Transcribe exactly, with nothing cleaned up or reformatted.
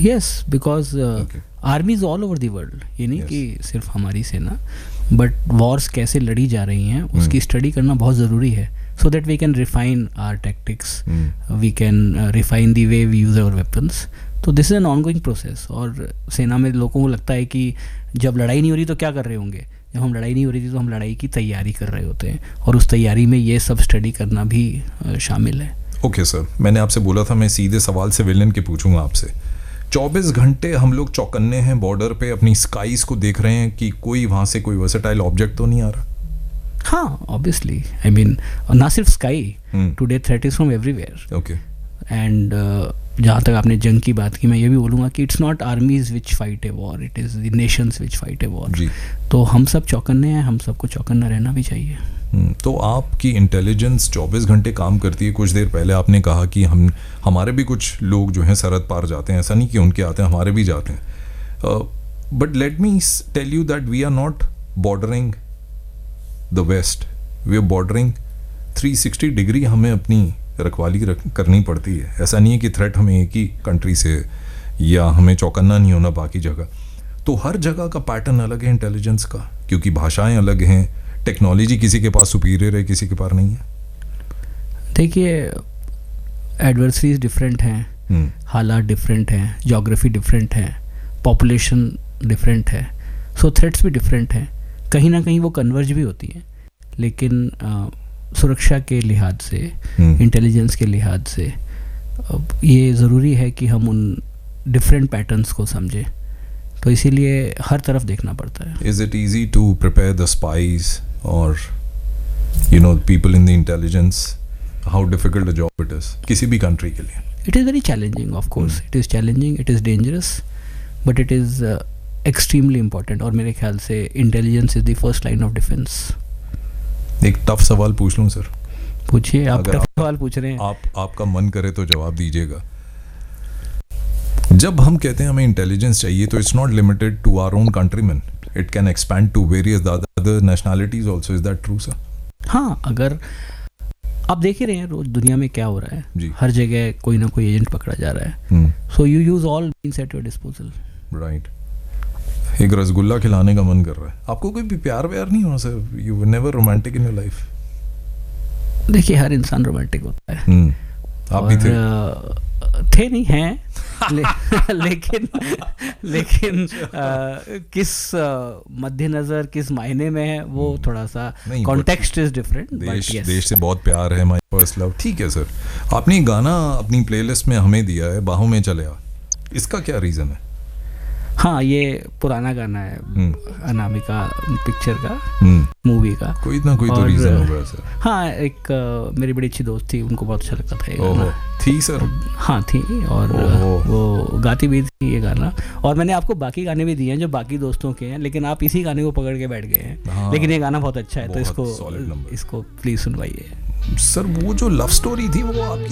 Yes, because आर्मीज all over the world, ये नहीं Yes. कि सिर्फ हमारी सेना, बट वॉर्स कैसे लड़ी जा रही हैं उसकी स्टडी करना बहुत ज़रूरी है, so that we can refine our tactics, we can refine the way we use our weapons. तो this is an on going process. और सेना में लोगों को लगता है कि जब लड़ाई नहीं हो रही तो क्या कर रहे होंगे, जब हम लड़ाई नहीं हो रही थी तो हम लड़ाई की तैयारी कर रहे होते हैं, और उस तैयारी में ये सब स्टडी करना भी uh, शामिल है. ओके सर, मैंने आपसे बोला था मैं सीधे सवाल सिविलियन के पूछूंगा आपसे. चौबीस घंटे हम लोग चौकन्ने हैं बॉर्डर पे, अपनी स्काईज को देख रहे हैं कि कोई वहाँ से कोई वर्सेटाइल ऑब्जेक्ट तो नहीं आ रहा. हाँ, ऑब्वियसली, आई मीन ना सिर्फ sky, today threat is from everywhere. Okay. And जहाँ तक आपने जंग की बात की, मैं ये भी बोलूँगा कि it's not आर्मीज which fight a war, it is the Nations which fight a war. जी. तो हम सब चौकन्ने हैं, हम सबको चौकन्ना रहना भी चाहिए. तो आपकी इंटेलिजेंस चौबीस घंटे काम करती है. कुछ देर पहले आपने कहा कि हम हमारे भी कुछ लोग जो हैं सरहद पार जाते हैं, ऐसा नहीं कि उनके आते हैं, हमारे भी जाते हैं. But let me tell you that we are not bordering the waste, we are bordering three sixty degree. हमें अपनी रखवाली रख करनी पड़ती है. ऐसा नहीं है कि थ्रेट हमें एक ही कंट्री से, या हमें चौकन्ना नहीं होना बाकी जगह. तो हर जगह का पैटर्न अलग है इंटेलिजेंस का, क्योंकि भाषाएं अलग हैं, टेक्नोलॉजी किसी के पास सुपीरियर है, किसी के पास नहीं है. देखिए, एडवर्सरीज डिफरेंट हैं, हालात डिफरेंट हैं, जोग्राफी डिफरेंट है, पॉपुलेशन डिफरेंट है, सो थ्रेट्स भी डिफरेंट हैं. कहीं ना कहीं वो कन्वर्ज भी होती हैं, लेकिन आ, सुरक्षा के लिहाज से, इंटेलिजेंस के लिहाज से ये ज़रूरी है कि हम उन डिफरेंट पैटर्न्स को समझें. तो इसीलिए हर तरफ देखना पड़ता है. Is it easy to prepare the spies or you know people in the intelligence? How difficult a job it is किसी भी country के लिए? It is very challenging, of course. It is challenging, it is dangerous, but it is uh, extremely important. और मेरे ख्याल से intelligence is the first line of defense. एक tough सवाल पूछ लूँ सर? पूछिए, आप अगर टफ आप, सवाल पूछ रहे हैं. आप आपका मन करे तो जवाब दीजिएगा. जब हम कहते हैं हमें इंटेलिजेंस चाहिए, तो it's not limited to our own countryman, it can expand to various other nationalities also. Is that true sir? हाँ, अगर आप देख ही रहे हैं रोज दुनिया में क्या हो रहा है जी. हर जगह कोई ना कोई एजेंट पकड़ा जा रहा है. So you use all means at your disposal. Right. एक रसगुल्ला खिलाने का मन कर रहा है, आपको कोई भी प्यार व्यार नहीं हुआ sir? You were never romantic in your life? देखिए, हर इंसान रोमांटिक होता है. आप भी थे? थे नहीं हैं. ले, लेकिन लेकिन आ, किस मद्देनजर किस मायने में है वो थोड़ा सा कॉन्टेक्स्ट इज डिफरेंट. देश देश से बहुत प्यार है, माय फर्स्ट लव. ठीक है सर, आपने गाना अपनी प्लेलिस्ट में हमें दिया है, बाहों में चले आ. इसका क्या रीजन है? हाँ, ये पुराना गाना है, अनामिका पिक्चर का, मूवी का. कोई ना कोई तो रीजन होगा सर. हाँ, एक uh, मेरी बड़ी अच्छी दोस्त थी, उनको बहुत अच्छा लगता था ये गाना. थी सर? हाँ, थी. और वो गाती भी थी ये गाना. और मैंने आपको बाकी गाने भी दिए हैं जो बाकी दोस्तों के हैं, लेकिन आप इसी गाने को पकड़ के बैठ गए हैं. हाँ, लेकिन ये गाना बहुत अच्छा है, तो इसको इसको प्लीज सुनवाइए सर. वो जो लव स्टोरी थी वो आपकी